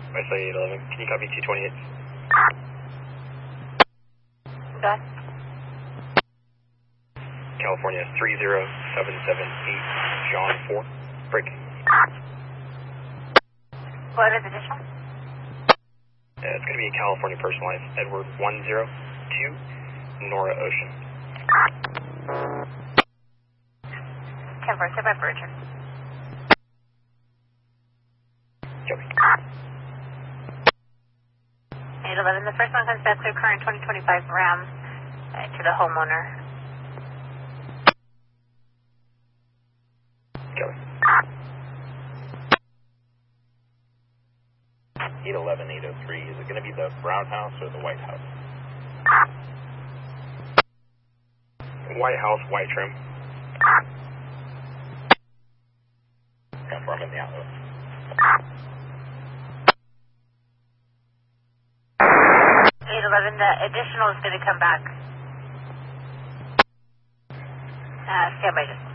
Wesley 811, can you copy 228? Done. California 30778, John 4, break. What is additional? It's going to be a California personalized, Edward 102, Nora Ocean. 10-4, step by Virgin. Copy. 811, the first one comes back to current 2025 Ram to the homeowner. Copy. 811, 803, is it going to be the brown house or the white house? White house, white trim. Confirm in the outlook. 811, the additional is going to come back. Stand by just